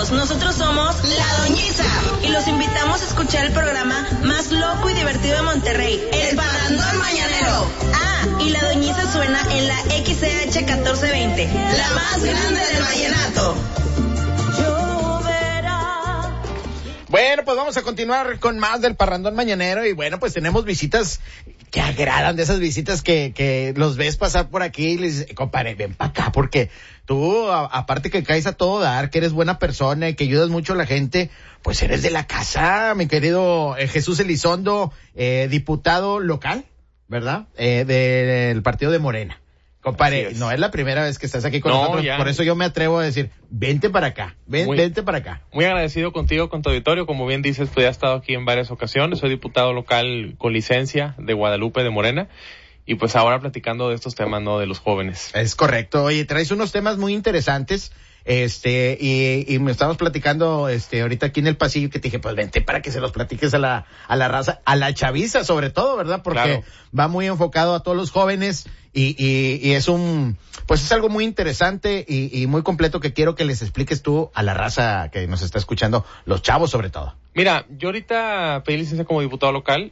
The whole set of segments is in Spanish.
todos, nosotros somos La Doñiza y los invitamos a escuchar el programa más loco y divertido de Monterrey, El Parrandón Mañanero. Y La Doñiza suena en la XCH 1420, la más grande del vallenato. Bueno, pues vamos a continuar con más del Parrandón Mañanero y bueno, pues tenemos visitas que agradan, de esas visitas que los ves pasar por aquí y les dices, compadre, ven para acá porque tú, aparte que caes a todo dar, que eres buena persona y que ayudas mucho a la gente, pues eres de la casa, mi querido Jesús Elizondo, diputado local, ¿verdad? Del partido de Morena. Compadre, no es la primera vez que estás aquí con nosotros, por eso yo me atrevo a decir, vente para acá, vente para acá. Muy agradecido contigo, con tu auditorio, como bien dices, pues ya he estado aquí en varias ocasiones, soy diputado local con licencia de Guadalupe de Morena, y pues ahora platicando de estos temas, ¿no?, de los jóvenes. Es correcto, oye, traes unos temas muy interesantes, y me estábamos platicando, ahorita aquí en el pasillo que te dije, pues vente para que se los platiques a la raza, a la chaviza sobre todo, ¿verdad? Porque claro, va muy enfocado a todos los jóvenes y es pues es algo muy interesante y muy completo que quiero que les expliques tú a la raza que nos está escuchando, los chavos sobre todo. Mira, yo ahorita pedí licencia como diputado local,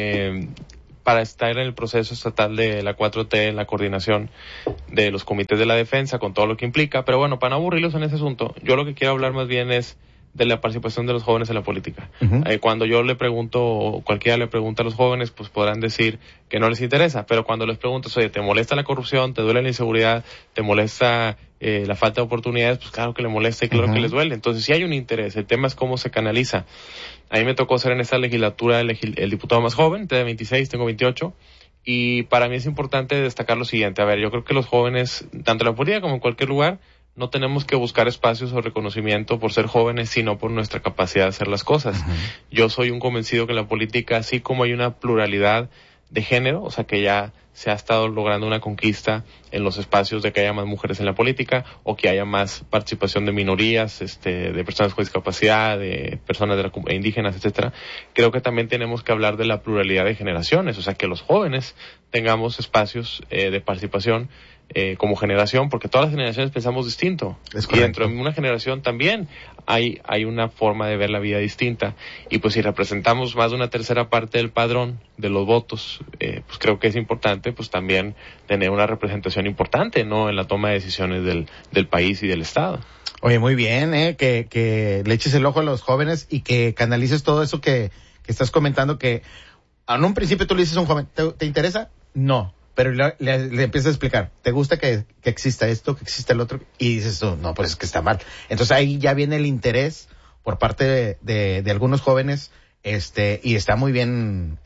para estar en el proceso estatal de la 4T, en la coordinación de los comités de la defensa, con todo lo que implica. Pero bueno, para no aburrirlos en ese asunto, yo lo que quiero hablar más bien es de la participación de los jóvenes en la política. Uh-huh. Cuando yo le pregunto, o cualquiera le pregunta a los jóvenes, pues podrán decir que no les interesa. Pero cuando les pregunto, oye, ¿te molesta la corrupción? ¿Te duele la inseguridad? ¿Te molesta la falta de oportunidades? Pues claro que le molesta y claro que les duele. Entonces sí hay un interés. El tema es cómo se canaliza. A mí me tocó ser en esta legislatura el diputado más joven, de 26, tengo 28, y para mí es importante destacar lo siguiente. A ver, yo creo que los jóvenes, tanto en la política como en cualquier lugar, no tenemos que buscar espacios o reconocimiento por ser jóvenes, sino por nuestra capacidad de hacer las cosas. Uh-huh. Yo soy un convencido que en la política, así como hay una pluralidad de género, o sea que ya se ha estado logrando una conquista en los espacios de que haya más mujeres en la política o que haya más participación de minorías, de personas con discapacidad, de personas indígenas, etcétera. Creo que también tenemos que hablar de la pluralidad de generaciones, o sea que los jóvenes tengamos espacios de participación como generación, porque todas las generaciones pensamos distinto. Y dentro de una generación también hay una forma de ver la vida distinta. Y pues si representamos más de una tercera parte del padrón de los votos, pues creo que es importante pues también tener una representación importante, ¿no?, en la toma de decisiones del país y del Estado. Oye, muy bien, que le eches el ojo a los jóvenes y que canalices todo eso que estás comentando, que en un principio tú le dices a un joven, ¿te interesa? No. Pero le empiezas a explicar, ¿te gusta que exista esto, que exista el otro? Y dices tú, no, pues es que está mal. Entonces ahí ya viene el interés por parte de algunos jóvenes, y está muy bien,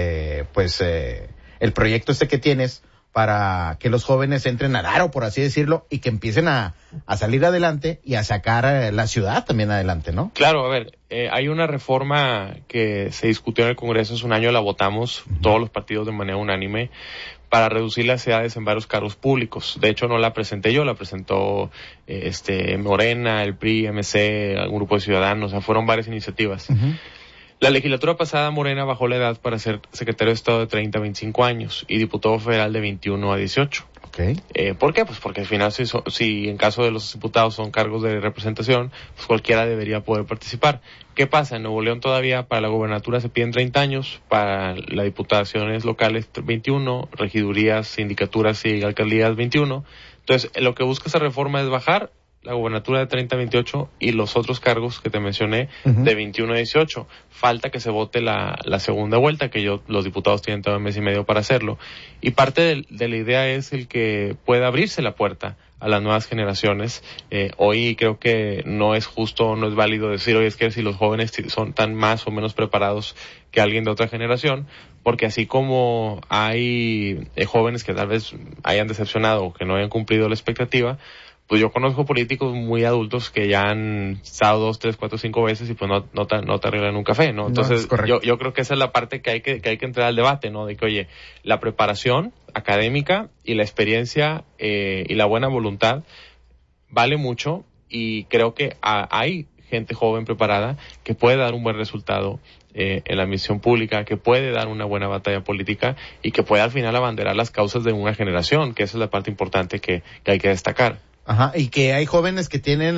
el proyecto que tienes para que los jóvenes entren al aro, por así decirlo, y que empiecen a salir adelante y a sacar la ciudad también adelante, ¿no? Claro, a ver, hay una reforma que se discutió en el Congreso hace un año, la votamos todos los partidos de manera unánime, para reducir las edades en varios cargos públicos. De hecho, no la presenté yo, la presentó Morena, el PRI, MC, algún grupo de ciudadanos, o sea, fueron varias iniciativas. Uh-huh. La legislatura pasada, Morena bajó la edad para ser secretario de Estado de 30 a 25 años y diputado federal de 21 a 18. Okay. ¿Por qué? Pues porque al final, si en caso de los diputados son cargos de representación, pues cualquiera debería poder participar. ¿Qué pasa? En Nuevo León todavía para la gobernatura se piden 30 años, para las diputaciones locales 21, regidurías, sindicaturas y alcaldías 21. Entonces, lo que busca esa reforma es bajar la gobernatura de 30 a 28 y los otros cargos que te mencioné de 21 a 18. Falta que se vote la segunda vuelta, que los diputados tienen todo un mes y medio para hacerlo. Y parte de la idea es el que pueda abrirse la puerta a las nuevas generaciones. Hoy creo que no es justo, no es válido decir, oye, es que si los jóvenes son tan más o menos preparados que alguien de otra generación, porque así como hay jóvenes que tal vez hayan decepcionado o que no hayan cumplido la expectativa, pues yo conozco políticos muy adultos que ya han estado 2, 3, 4, 5 veces y pues no te arreglan un café, ¿no? Entonces, yo creo que esa es la parte que hay que entrar al debate, ¿no? De que, oye, la preparación académica y la experiencia y la buena voluntad vale mucho, y creo que hay gente joven preparada que puede dar un buen resultado en la misión pública, que puede dar una buena batalla política y que puede al final abanderar las causas de una generación, que esa es la parte importante que hay que destacar. Ajá, y que hay jóvenes que tienen,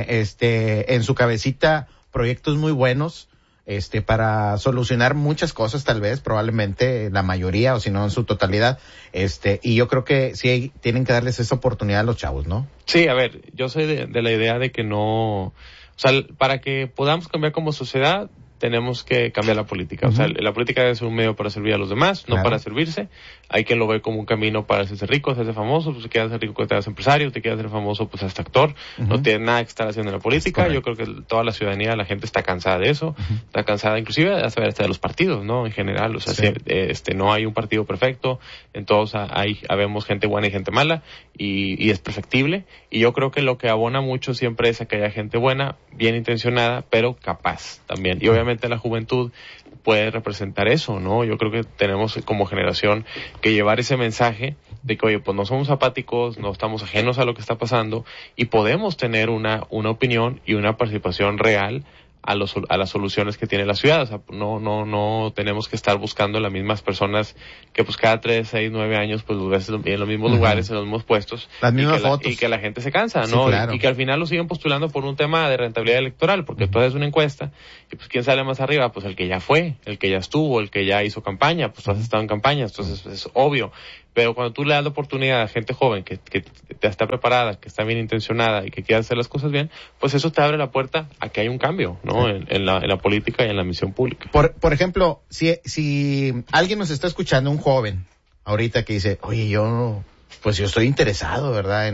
en su cabecita proyectos muy buenos, para solucionar muchas cosas, tal vez, probablemente, la mayoría, o si no en su totalidad, y yo creo que sí tienen que darles esa oportunidad a los chavos, ¿no? Sí, a ver, yo soy de la idea de que no, o sea, para que podamos cambiar como sociedad, tenemos que cambiar la política. Uh-huh. O sea, la política debe ser un medio para servir a los demás, no para servirse. Hay quien lo ve como un camino para hacerse rico, hacerse famoso. Pues si quieres ser rico, te hagas empresario. Si quieres ser famoso, pues hasta actor. Uh-huh. No tiene nada que estar haciendo en la política. Yo creo que toda la ciudadanía, la gente está cansada de eso. Uh-huh. Está cansada inclusive hasta de los partidos, ¿no? En general. O sea, no hay un partido perfecto. En todos habemos gente buena y gente mala. Y es perfectible. Y yo creo que lo que abona mucho siempre es a que haya gente buena, bien intencionada, pero capaz también. Y obviamente la juventud puede representar eso, ¿no? Yo creo que tenemos como generación que llevar ese mensaje de que, oye, pues no somos apáticos, no estamos ajenos a lo que está pasando y podemos tener una opinión y una participación real a las soluciones que tiene la ciudad. O sea, no tenemos que estar buscando las mismas personas que pues cada 3, 6, 9 años pues ves en los mismos lugares, en los mismos puestos. Las mismas fotos. Y que la gente se cansa, ¿no? Sí, claro. Y que al final lo siguen postulando por un tema de rentabilidad electoral, porque tú haces una encuesta y pues ¿quién sale más arriba? Pues el que ya fue, el que ya estuvo, el que ya hizo campaña, pues tú has estado en campaña, entonces es obvio. Pero cuando tú le das la oportunidad a gente joven que está preparada, que está bien intencionada y que quiere hacer las cosas bien, pues eso te abre la puerta a que hay un cambio, ¿no? Sí. En la política y en la misión pública. Por ejemplo, si alguien nos está escuchando, un joven, ahorita que dice, oye, yo estoy interesado, ¿verdad?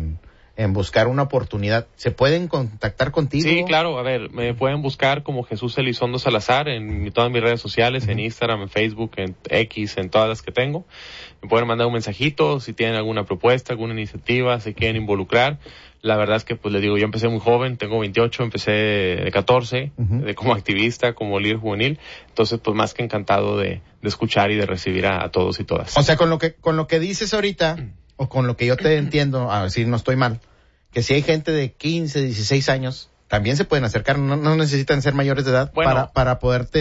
En buscar una oportunidad, ¿se pueden contactar contigo? Sí, claro, a ver, me pueden buscar como Jesús Elizondo Salazar en todas mis redes sociales, en Instagram, en Facebook, en X, en todas las que tengo. Me pueden mandar un mensajito si tienen alguna propuesta, alguna iniciativa, se quieren involucrar. La verdad es que, pues, les digo, yo empecé muy joven, tengo 28, empecé de 14, como activista, como líder juvenil. Entonces, pues, más que encantado de escuchar y de recibir a todos y todas. O sea, con lo que dices ahorita, o con lo que yo te entiendo, a ver si no estoy mal, que si hay gente de 15, 16 años, también se pueden acercar, no necesitan ser mayores de edad, bueno, para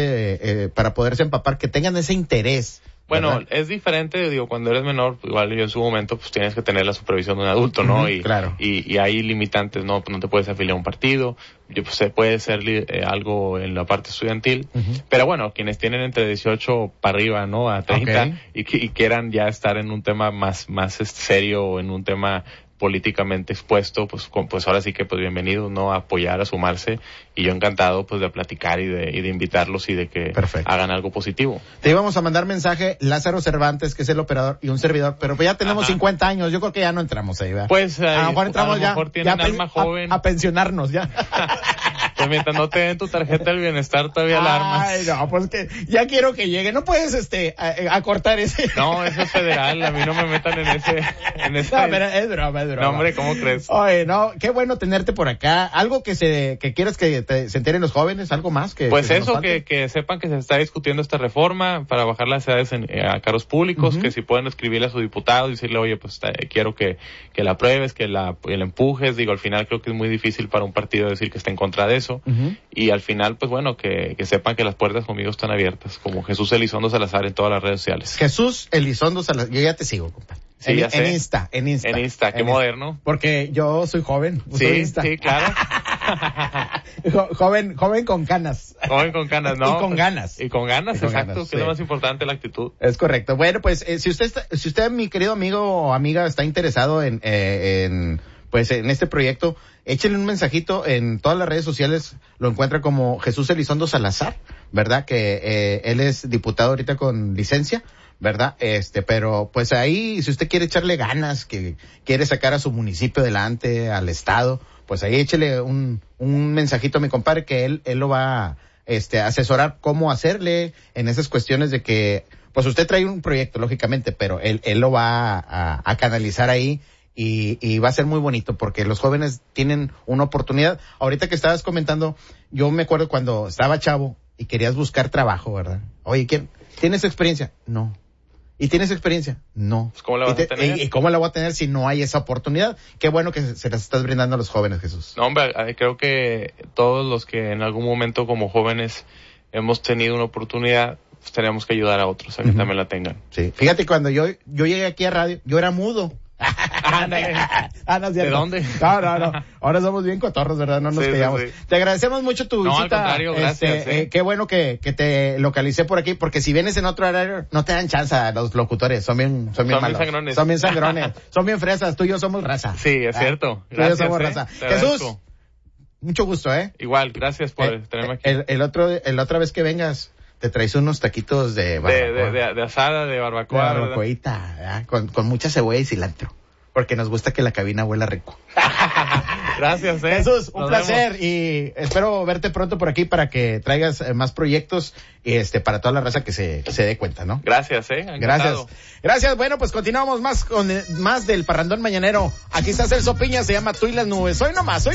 poderse empapar, que tengan ese interés. Bueno, ¿verdad? Es diferente, digo, cuando eres menor, igual yo en su momento, pues tienes que tener la supervisión de un adulto, ¿no? Claro. Y hay limitantes, ¿no? Pues no te puedes afiliar a un partido, pues se puede ser algo en la parte estudiantil, pero bueno, quienes tienen entre 18 para arriba, ¿no? A 30, y quieran ya estar en un tema más serio, o en un tema políticamente expuesto, pues ahora sí que pues bienvenidos, ¿no? A apoyar, a sumarse, y yo encantado pues de platicar y de invitarlos y de que hagan algo positivo. Te íbamos a mandar mensaje Lázaro Cervantes, que es el operador y un servidor, pero pues ya tenemos 50 años, yo creo que ya no entramos ahí, ¿verdad? Pues a lo mejor entramos a lo mejor tienen alma joven. A pensionarnos ya. Pues mientras no te den tu tarjeta del bienestar todavía alarmas. Ay, no, pues que ya quiero que llegue. No puedes acortar ese. No, eso es federal, a mí no me metan en ese. No, pero es broma. No, hombre, ¿cómo crees? Oye, no, qué bueno tenerte por acá. Algo que quieras que se enteren los jóvenes, algo más que. Pues eso, que sepan que se está discutiendo esta reforma para bajar las edades a cargos públicos, que si pueden escribirle a su diputado y decirle, oye, pues quiero que la apruebes, que la empujes. Digo, al final creo que es muy difícil para un partido decir que está en contra de eso. Y al final, pues bueno, que sepan que las puertas conmigo están abiertas, como Jesús Elizondo Salazar en todas las redes sociales. Jesús Elizondo Salazar, yo ya te sigo, compadre. Sí, ya sé. En Insta, qué moderno. Porque yo soy joven. Sí, claro. joven con canas. Joven con canas, ¿no? Y con ganas. Exacto, que es lo más importante, la actitud. Es correcto. Bueno, pues, si usted, mi querido amigo o amiga, está interesado en este proyecto, échenle un mensajito en todas las redes sociales, lo encuentra como Jesús Elizondo Salazar, ¿verdad? Que él es diputado ahorita con licencia, ¿verdad? Pero pues ahí, si usted quiere echarle ganas, que quiere sacar a su municipio adelante, al estado, pues ahí échele un mensajito a mi compadre, que él lo va a asesorar cómo hacerle en esas cuestiones de que, pues usted trae un proyecto, lógicamente, pero él lo va a canalizar ahí. Y va a ser muy bonito porque los jóvenes tienen una oportunidad. Ahorita que estabas comentando, yo me acuerdo cuando estaba chavo y querías buscar trabajo, ¿verdad? Oye, ¿tienes experiencia? No. ¿Y tienes experiencia? No. Pues ¿cómo la vas a tener? ¿Y cómo la voy a tener si no hay esa oportunidad? Qué bueno que se las estás brindando a los jóvenes, Jesús. No, hombre, creo que todos los que en algún momento como jóvenes hemos tenido una oportunidad, pues tenemos que ayudar a otros a que también la tengan. Sí. Fíjate, cuando yo llegué aquí a radio, yo era mudo. Ándale. No, ¿De dónde? No. Ahora somos bien cotorros, ¿verdad? No nos callamos. Sí. Te agradecemos mucho tu visita. Al contrario, gracias. Qué bueno que te localicé por aquí, porque si vienes en otro horario, no te dan chance a los locutores. Son bien malos. Sangrones. Son bien sangrones. Son bien fresas. Tú y yo somos raza. Sí, es cierto. Tú y yo somos raza. Jesús, mucho gusto, Igual, gracias por tenerme aquí. La otra vez que vengas, te traes unos taquitos de barbacoa. De asada, de barbacoa. De barbacoita, con mucha cebolla y cilantro. Porque nos gusta que la cabina huela rico. Gracias, Jesús, un placer. Y espero verte pronto por aquí para que traigas más proyectos para toda la raza que se dé cuenta, ¿no? Gracias, Gracias. Bueno, pues continuamos más con más del Parrandón Mañanero. Aquí está Celso Piña, se llama Tú y las Nubes. Hoy nomás.